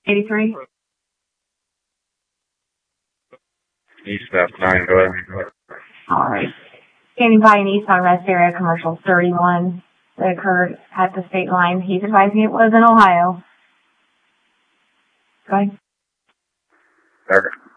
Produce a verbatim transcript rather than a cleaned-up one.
eighty-three. Eastbound nine, go ahead. All right. Standing by an eastbound rest area, commercial thirty-one, that occurred at the state line. He's advising it was in Ohio. Go ahead. Sir.